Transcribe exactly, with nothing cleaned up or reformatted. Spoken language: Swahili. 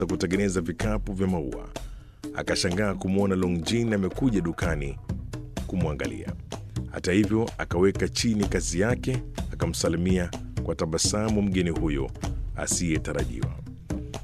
kutengeneza vikapu vya maua. Akashangaa kumwona Long Jin amekuja dukani kumwangalia. Hata hivyo, akaweka chini kazi yake, akamsalimia kwa tabasamu mgeni huyo asiyetarajiwa.